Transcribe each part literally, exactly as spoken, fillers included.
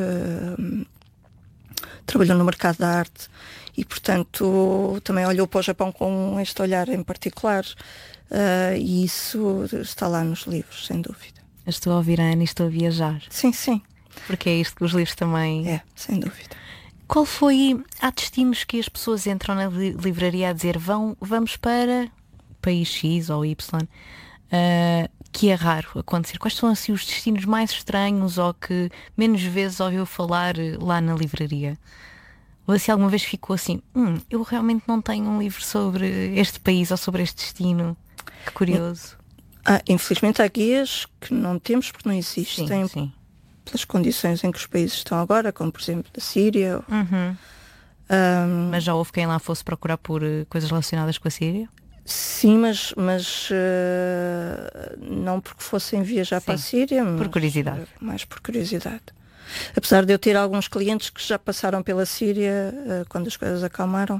uh, trabalhou no mercado da arte e, portanto, também olhou para o Japão com este olhar em particular. Uh, e isso está lá nos livros, sem dúvida. Estou a ouvir a Ana e estou a viajar. Sim, sim. Porque é isto que os livros também... É, sem dúvida. Qual foi... Há destinos que as pessoas entram na li- livraria a dizer vão, vamos para país X ou Y, uh, que é raro acontecer. Quais são assim os destinos mais estranhos ou que menos vezes ouviu falar lá na livraria? Ou se alguma vez ficou assim, hum, eu realmente não tenho um livro sobre este país ou sobre este destino? Que curioso. Ah, infelizmente há guias que não temos porque não existem, Sim, sim. pelas condições em que os países estão agora, como por exemplo da Síria. Uhum. Um, Mas já houve quem lá fosse procurar por uh, coisas relacionadas com a Síria? sim, mas, mas uh, não porque fossem viajar Sim, para a Síria, mas por curiosidade. uh, mais por curiosidade. Apesar de eu ter alguns clientes que já passaram pela Síria uh, quando as coisas acalmaram.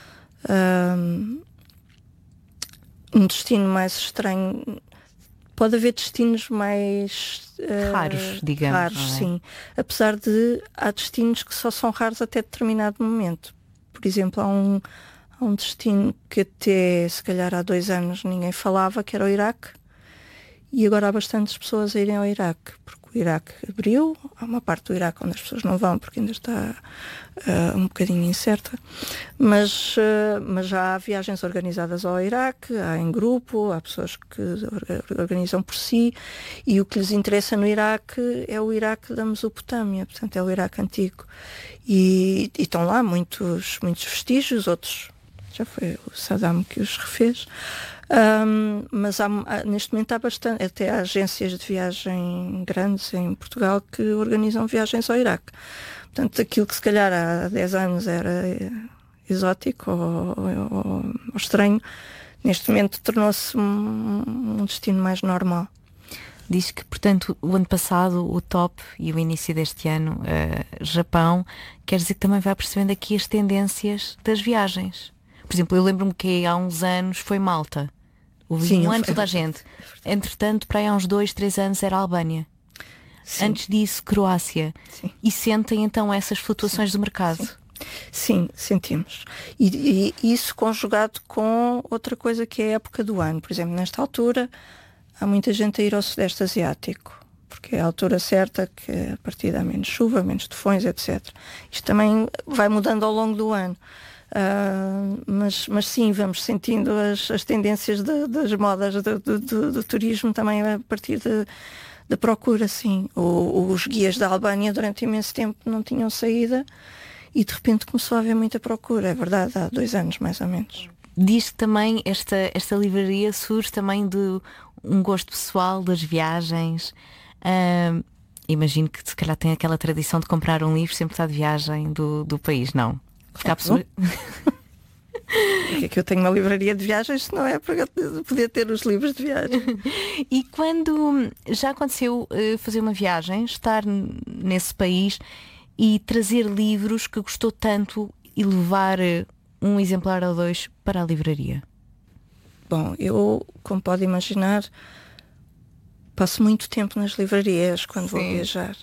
Um, um destino mais estranho. Pode haver destinos mais uh, raros, digamos. Raros, não é? sim. Apesar de há destinos que só são raros até determinado momento. Por exemplo, há um, há um destino que até se calhar há dois anos ninguém falava, que era o Iraque, e agora há bastantes pessoas a irem ao Iraque, porque o Iraque abriu, há uma parte do Iraque onde as pessoas não vão porque ainda está uh, um bocadinho incerta, mas, uh, mas já há viagens organizadas ao Iraque, há em grupo, há pessoas que organizam por si, e o que lhes interessa no Iraque é o Iraque da Mesopotâmia, portanto é o Iraque antigo, e, e estão lá muitos, muitos vestígios, outros já foi o Saddam que os refez. Um, mas há, há, neste momento há bastante, até há agências de viagem grandes em Portugal que organizam viagens ao Iraque. Portanto, aquilo que se calhar há dez anos era exótico ou, ou, ou estranho, neste momento tornou-se um, um destino mais normal. Diz que, portanto, o ano passado, o top e o início deste ano, uh, Japão, quer dizer que também vai percebendo aqui as tendências das viagens. Por exemplo, eu lembro-me que há uns anos foi Malta. Houve Sim, um ano foi... toda a gente. Entretanto, para aí há uns dois, três anos era a Albânia. Sim. Antes disso, Croácia. Sim. E sentem então essas flutuações Sim. do mercado? Sim, Sim sentimos. E, e isso conjugado com outra coisa que é a época do ano. Por exemplo, nesta altura, há muita gente a ir ao Sudeste Asiático, porque é a altura certa que a partir há menos chuva, menos tufões, etcétera. Isto também vai mudando ao longo do ano. Uh, mas, mas sim, vamos sentindo as, as tendências de, das modas do, do, do, do turismo também a partir de, da procura, sim. O, os guias da Albânia durante imenso tempo não tinham saída e de repente começou a haver muita procura, é verdade, há dois anos mais ou menos. Diz que também esta, esta livraria surge também de um gosto pessoal das viagens. Uh, imagino que se calhar tem aquela tradição de comprar um livro sempre que está de viagem do, do país, não? Porque há pessoas... Porque é que eu tenho uma livraria de viagens se não é para poder ter os livros de viagem. E quando já aconteceu uh, fazer uma viagem, estar nesse país e trazer livros que gostou tanto e levar uh, um exemplar ou dois para a livraria? Bom, eu, como pode imaginar, passo muito tempo nas livrarias quando Sim. vou viajar.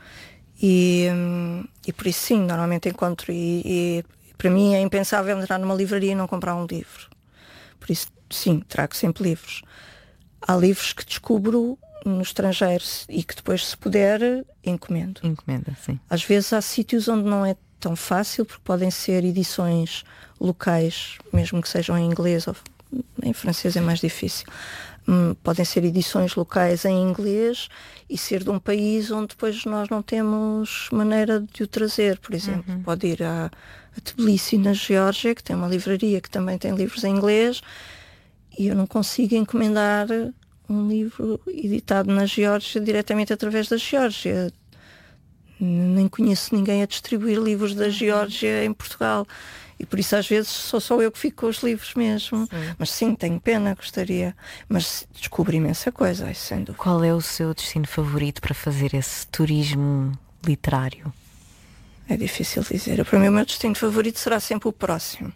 E, e por isso sim, normalmente encontro e, e para mim é impensável entrar numa livraria e não comprar um livro. Por isso sim, trago sempre livros. Há livros que descubro no estrangeiro e que depois, se puder, encomendo. Encomenda, sim. Às vezes há sítios onde não é tão fácil, porque podem ser edições locais, mesmo que sejam em inglês, ou em francês é mais difícil. Hum, podem ser edições locais em inglês e ser de um país onde depois nós não temos maneira de o trazer. Por exemplo, Uhum. pode ir a, a Tbilisi, na Geórgia, que tem uma livraria que também tem livros em inglês, e eu não consigo encomendar um livro editado na Geórgia diretamente através da Geórgia. Nem conheço ninguém a distribuir livros da Geórgia em Portugal. E por isso às vezes sou só eu que fico com os livros mesmo. Sim. Mas sim, tenho pena, gostaria. Mas descobri imensa coisa, isso sem dúvida. Qual é o seu destino favorito para fazer esse turismo literário? É difícil dizer. Para mim o meu destino favorito será sempre o próximo.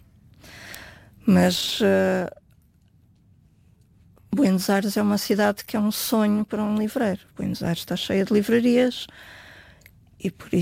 Mas uh, Buenos Aires é uma cidade que é um sonho para um livreiro. Buenos Aires está cheia de livrarias e por isso